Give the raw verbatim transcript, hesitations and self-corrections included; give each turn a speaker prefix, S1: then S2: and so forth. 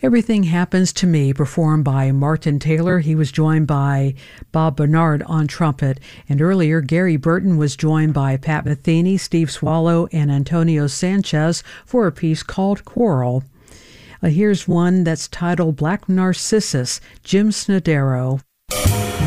S1: Everything Happens to Me, performed by Martin Taylor. He was joined by Bob Bernard on trumpet. And earlier, Gary Burton was joined by Pat Metheny, Steve Swallow, and Antonio Sanchez for a piece called Quarrel. Uh, here's one that's titled Black Narcissus, Jim Snodero.